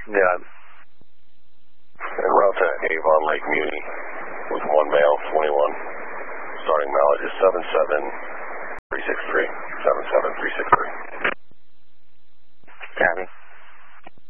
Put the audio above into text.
Yeah. And route to Avon Lake Muni with 1 male, 21. Starting mileage is 77363. 77363.